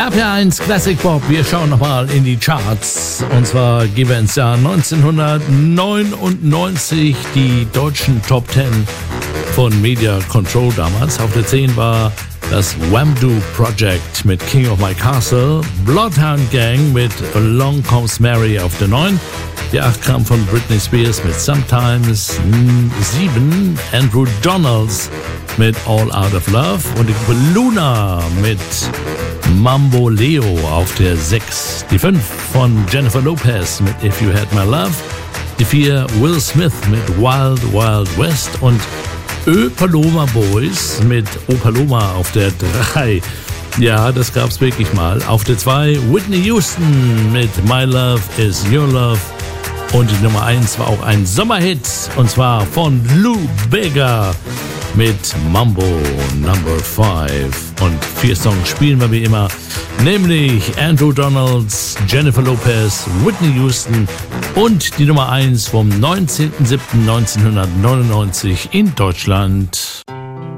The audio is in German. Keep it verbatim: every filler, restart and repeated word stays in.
R P R eins Classic Pop, wir schauen nochmal in die Charts. Und zwar gehen wir ins Jahr neunzehnhundertneunundneunzig, die deutschen Top Ten von Media Control damals. Auf der zehn war das Wham-Do Project mit King of My Castle, Bloodhound Gang mit Along Comes Mary auf der neun. Die acht kam von Britney Spears mit Sometimes, sieben Andrew Donalds mit All Out of Love und die Gruppe Luna mit Mambo Leo auf der sechs. Die fünf von Jennifer Lopez mit If You Had My Love. Die vier Will Smith mit Wild Wild West und Ö Paloma Boys mit O Paloma auf der drei. Ja, das gab's wirklich mal. Auf der zwei Whitney Houston mit My Love Is Your Love. Und die Nummer eins war auch ein Sommerhit, und zwar von Lou Bega mit Mambo Number fünf. Und vier Songs spielen wir wie immer, nämlich Andrew Donalds, Jennifer Lopez, Whitney Houston und die Nummer eins vom neunzehnten siebten neunzehnhundertneunundneunzig in Deutschland.